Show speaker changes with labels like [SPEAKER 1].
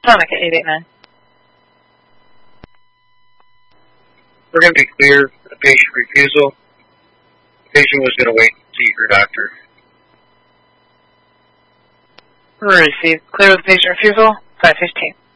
[SPEAKER 1] Atomic at 889.
[SPEAKER 2] We're going to be clear for the patient refusal. The patient was going to wait to see her doctor.
[SPEAKER 1] Received. Clear with patient refusal, 515.